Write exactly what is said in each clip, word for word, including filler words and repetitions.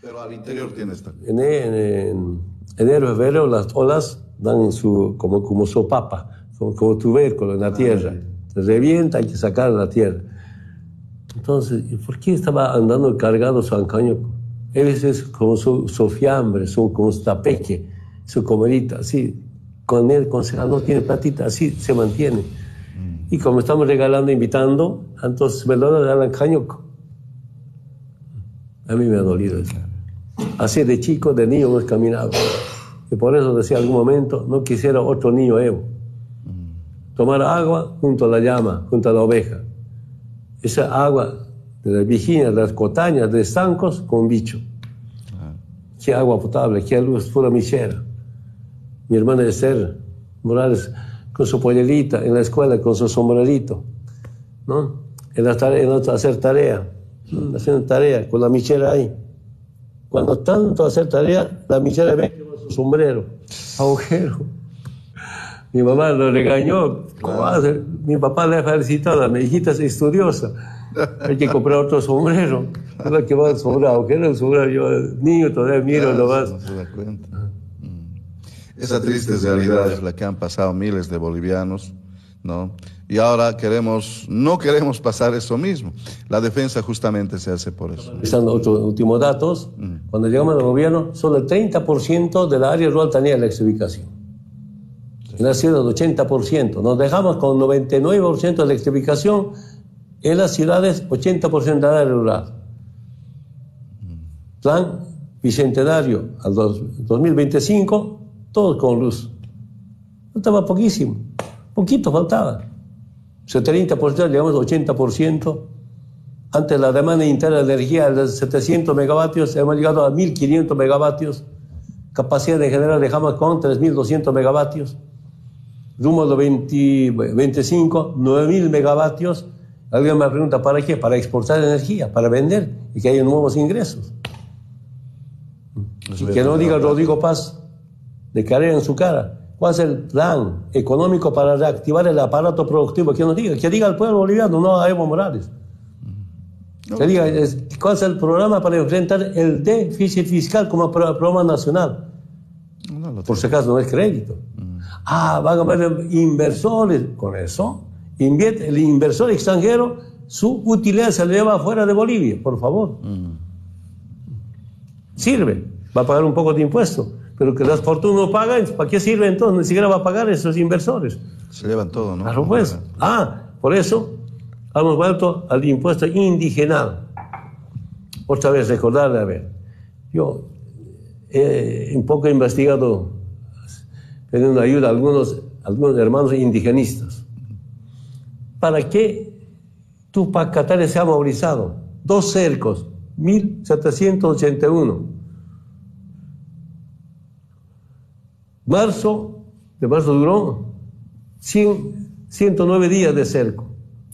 Pero al interior tiene esta. En, en, en enero, febrero, las olas dan su, como, como sopapa, como, como tubérculo en la tierra. Ah, se revienta, hay que sacar la tierra. Entonces, ¿por qué estaba andando cargado su ancaño? Él es como su, su fiambre, su, como su tapeque, su comerita, así. Con él, con no tiene platita, así se mantiene. Mm. Y como estamos regalando, invitando, entonces me lo dan ancaño. A mí me ha dolido eso. Así de chico, de niño hemos caminado. Y por eso decía en algún momento, no quisiera otro niño Evo. Tomar agua junto a la llama, junto a la oveja. Esa agua de las viginas, de las cotañas, de estancos, con bicho. Qué agua potable, qué luz pura michera. Mi hermana Esther Morales, con su pollerita, en la escuela, con su sombrerito, ¿no? En la tarea, en la, hacer tarea, ¿no? Haciendo tarea, con la michera ahí. Cuando tanto hacer tarea, la michera ve con su sombrero, agujero. Mi mamá lo regañó. ¿Cómo hace? Mi papá le ha felicitado. Mi hijita es estudiosa. Hay que comprar otro sombrero. No que va a sobrar agujero, el sombrero. Yo, niño, todavía miro claro, nomás. No se da cuenta. Esa triste realidad es la que han pasado miles de bolivianos, ¿no? Y ahora queremos, no queremos pasar eso mismo. La defensa justamente se hace por eso. Están otros últimos datos. Mm. Cuando llegamos al gobierno, solo el treinta por ciento de la área rural tenía electrificación. Sí. En la ciudad, el ochenta por ciento. Nos dejamos con noventa y nueve por ciento de electrificación. En las ciudades, ochenta por ciento de la área rural. Mm. Plan bicentenario al dos mil veinticinco, todo con luz. Faltaba poquísimo. Poquito faltaba. setenta por ciento, llegamos al ochenta por ciento. Antes la demanda interna de energía de setecientos megavatios, hemos llegado a mil quinientos megavatios. Capacidad de generar dejamos con tres mil doscientos megavatios. Rumbo a los veinte, veinticinco, nueve mil megavatios. Alguien me pregunta, ¿para qué? Para exportar energía, para vender y que haya nuevos ingresos. Y que no diga Rodrigo Paz, de carrera en su cara. ¿Cuál es el plan económico para reactivar el aparato productivo? Que nos diga, que diga al pueblo boliviano, no a Evo Morales. No. Que diga, ¿cuál es el programa para enfrentar el déficit fiscal como programa nacional? No, por si acaso no es crédito. Mm. Ah, van a haber inversores. Con eso, invierte, el inversor extranjero, su utilidad se le lleva fuera de Bolivia, por favor. Mm. Sirve, va a pagar un poco de impuesto. Pero que las fortunas no pagan, ¿para qué sirve entonces? Ni siquiera va a pagar esos inversores. Se llevan todo, ¿no? Claro, pues. Ah, por eso hemos vuelto al impuesto indigenal. Otra vez recordarle, a ver, yo he un poco investigado, pidiendo ayuda a algunos, algunos hermanos indigenistas. ¿Para qué Tupac Katari se ha movilizado? Dos cercos, mil setecientos ochenta y uno. Marzo, de marzo duró ciento nueve días de cerco.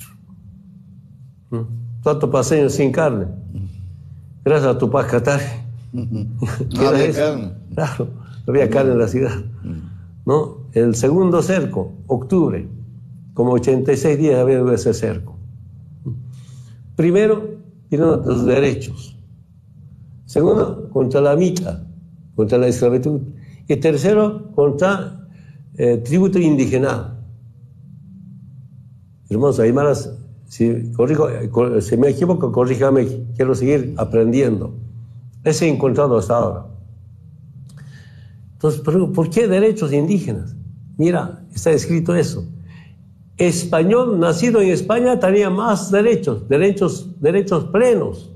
Tanto paseño sin carne. Gracias a Tupac Katari. No había carne. Claro, no había carne en la ciudad. ¿No? El segundo cerco, octubre, como ochenta y seis días había ese cerco. Primero, vinieron los derechos. Segundo, contra la mica, contra la esclavitud. Y tercero, contra eh, tributo indígena. Hermanos aymaras, si, corrijo, si me equivoco, corríjame, quiero seguir aprendiendo. Ese he encontrado hasta ahora. Entonces, ¿por, ¿por qué derechos indígenas? Mira, está escrito eso. Español nacido en España tenía más derechos, derechos, derechos plenos.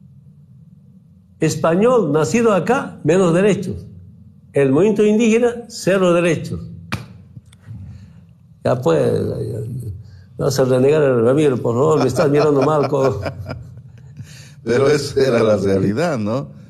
Español nacido acá, menos derechos. El movimiento indígena, cero derechos. Ya pues, no vas a renegar a Ramiro, por favor, me estás mirando mal. Pero esa era la realidad, ¿no?